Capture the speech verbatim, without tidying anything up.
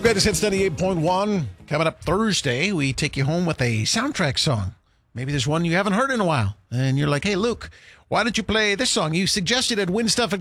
Greatest Hits ninety-eight point one. Coming up Thursday, we take you home with a soundtrack song. Maybe there's one you haven't heard in a while. And you're like, hey, Luke, why don't you play this song? You suggested at win stuff at